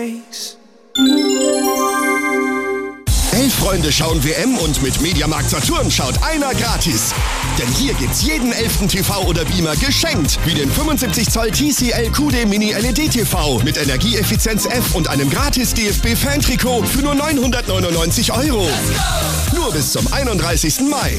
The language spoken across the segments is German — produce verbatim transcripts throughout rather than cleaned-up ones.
face. Elf Freunde schauen W M und mit Mediamarkt Saturn schaut einer gratis. Denn hier gibt's jeden elften T V oder Beamer geschenkt. Wie den fünfundsiebzig Zoll T C L Q D Mini L E D T V mit Energieeffizienz F und einem gratis D F B-Fan-Trikot für nur neunhundertneunundneunzig Euro. Nur bis zum einunddreißigsten Mai.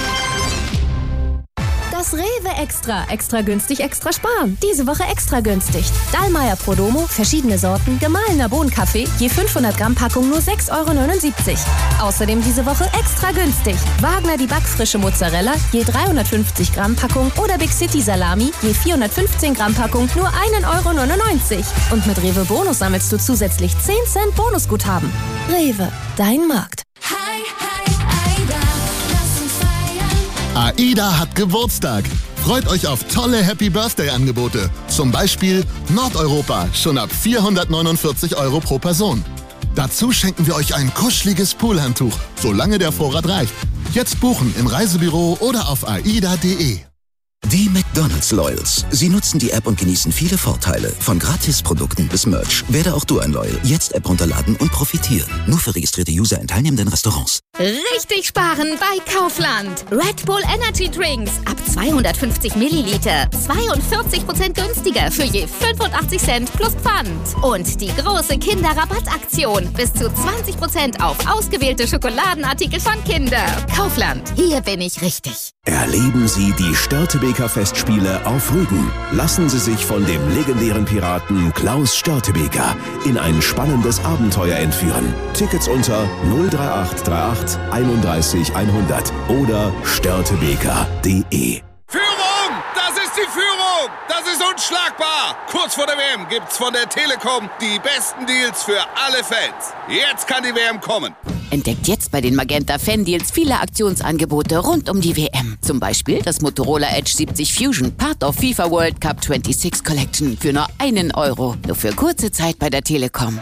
Das Rewe Extra. Extra günstig, extra sparen. Diese Woche extra günstig. Dallmayr Prodomo, verschiedene Sorten, gemahlener Bohnenkaffee, je fünfhundert Gramm Packung nur sechs Euro neunundsiebzig. Außerdem diese Woche extra günstig. Wagner die backfrische Mozzarella, je dreihundertfünfzig Gramm Packung oder Big City Salami, je vierhundertfünfzehn Gramm Packung nur ein Euro neunundneunzig. Und mit Rewe Bonus sammelst du zusätzlich zehn Cent Bonusguthaben. Rewe, dein Markt. Hi, hi, Aida, lass uns feiern. AIDA hat Geburtstag. Freut euch auf tolle Happy-Birthday-Angebote. Zum Beispiel Nordeuropa, schon ab vierhundertneunundvierzig Euro pro Person. Dazu schenken wir euch ein kuscheliges Poolhandtuch, solange der Vorrat reicht. Jetzt buchen im Reisebüro oder auf aida punkt de. Die McDonald's Loyals. Sie nutzen die App und genießen viele Vorteile. Von Gratisprodukten bis Merch. Werde auch du ein Loyal. Jetzt App runterladen und profitieren. Nur für registrierte User in teilnehmenden Restaurants. Richtig sparen bei Kaufland. Red Bull Energy Drinks ab zweihundertfünfzig Milliliter. zweiundvierzig Prozent günstiger für je fünfundachtzig Cent plus Pfand. Und die große Kinderrabattaktion. Bis zu zwanzig Prozent auf ausgewählte Schokoladenartikel von Kinder. Kaufland. Hier bin ich richtig. Erleben Sie die Störtebeker-Festspiele auf Rügen. Lassen Sie sich von dem legendären Piraten Klaus Störtebeker in ein spannendes Abenteuer entführen. Tickets unter null drei acht drei acht einunddreißig hundert oder störtebeker punkt de. Führung! Das ist die Führung! Das ist unschlagbar! Kurz vor der W M gibt's von der Telekom die besten Deals für alle Fans. Jetzt kann die W M kommen. Entdeckt jetzt bei den Magenta Fan-Deals viele Aktionsangebote rund um die W M. Zum Beispiel das Motorola Edge siebzig Fusion, Part of FIFA World Cup sechsundzwanzig Collection für nur einen Euro. Nur für kurze Zeit bei der Telekom.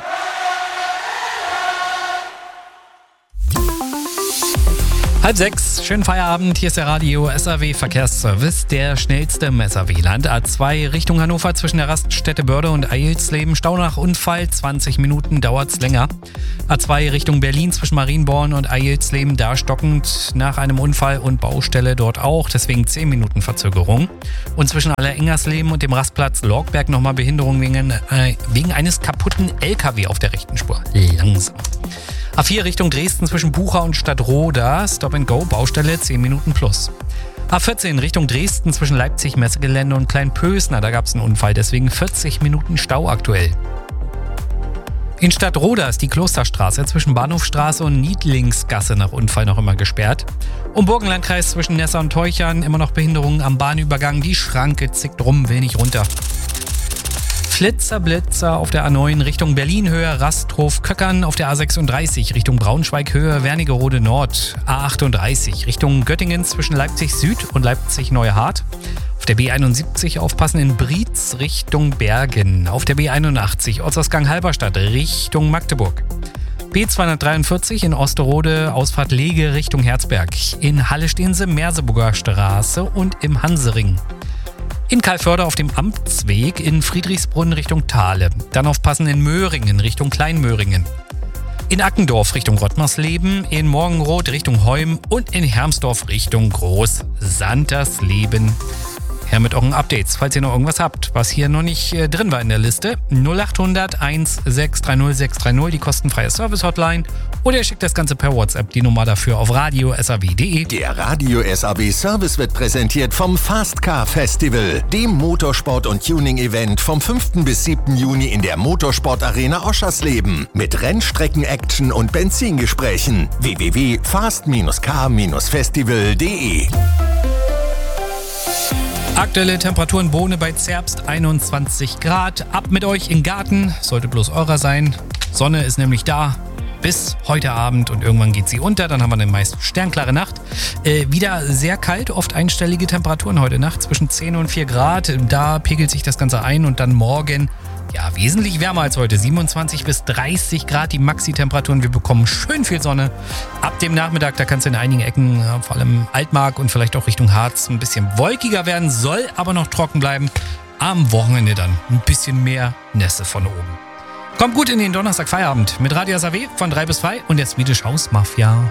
Halb sechs, schönen Feierabend, hier ist der Radio S A W Verkehrsservice, der schnellste im S A W-Land. A zwei Richtung Hannover zwischen der Raststätte Börde und Eilsleben, Stau nach Unfall, zwanzig Minuten dauert's länger. A zwei Richtung Berlin zwischen Marienborn und Eilsleben, da stockend nach einem Unfall und Baustelle dort auch, deswegen zehn Minuten Verzögerung. Und zwischen Allerengersleben und dem Rastplatz Lorgberg nochmal Behinderung wegen, äh, wegen eines kaputten L K W auf der rechten Spur. Langsam. A vier Richtung Dresden zwischen Bucha und Stadtroda, Stop and Go, Baustelle, zehn Minuten plus. A vierzehn Richtung Dresden zwischen Leipzig, Messegelände und Kleinpösner, da gab es einen Unfall, deswegen vierzig Minuten Stau aktuell. In Stadtroda ist die Klosterstraße zwischen Bahnhofstraße und Niedlingsgasse nach Unfall noch immer gesperrt. Um Burgenlandkreis zwischen Nessa und Teuchern immer noch Behinderungen am Bahnübergang, die Schranke zickt rum, will nicht runter. Flitzer, Blitzer auf der A neun Richtung Berlin Höhe, Rasthof, Köckern, auf der A sechsunddreißig Richtung Braunschweig Höhe, Wernigerode Nord, A achtunddreißig Richtung Göttingen zwischen Leipzig Süd und Leipzig Neuhardt. Auf der B einundsiebzig aufpassen in Brietz Richtung Bergen. Auf der B einundachtzig Ortsausgang Halberstadt Richtung Magdeburg. B zweihundertdreiundvierzig in Osterode, Ausfahrt Lege Richtung Herzberg. In Halle stehen sie Merseburger Straße und im Hansering. In Kalförde auf dem Amtsweg, in Friedrichsbrunn Richtung Thale. Dann aufpassen in Möhringen Richtung Kleinmöhringen. In Ackendorf Richtung Rottmarsleben, in Morgenroth Richtung Heum und in Hermsdorf Richtung Groß-Santersleben. Her mit euren Updates, falls ihr noch irgendwas habt, was hier noch nicht äh, drin war in der Liste. null achthundert eins sechs drei null sechs drei null, die kostenfreie Service-Hotline. Oder ihr schickt das Ganze per WhatsApp, die Nummer dafür auf radio punkt s a w punkt de. Der Radio S A W Service wird präsentiert vom Fast Car Festival, dem Motorsport- und Tuning-Event vom fünften bis siebten Juni in der Motorsport-Arena Oschersleben. Mit Rennstrecken-Action und Benzingesprächen. w w w punkt fast car festival punkt de. Aktuelle Temperaturen Bohne bei Zerbst einundzwanzig Grad. Ab mit euch in den Garten, sollte bloß eurer sein. Sonne ist nämlich da bis heute Abend und irgendwann geht sie unter. Dann haben wir eine meist sternklare Nacht. Äh, wieder sehr kalt, oft einstellige Temperaturen heute Nacht zwischen zehn und vier Grad. Da pegelt sich das Ganze ein und dann morgen ja wesentlich wärmer als heute. siebenundzwanzig bis dreißig Grad die Maxi-Temperaturen. Wir bekommen schön viel Sonne. Ab dem Nachmittag, da kann es in einigen Ecken, vor allem Altmark und vielleicht auch Richtung Harz, ein bisschen wolkiger werden, soll aber noch trocken bleiben. Am Wochenende dann ein bisschen mehr Nässe von oben. Kommt gut in den Donnerstag Feierabend mit Radio S A W von drei bis zwei und der Swedish House Mafia.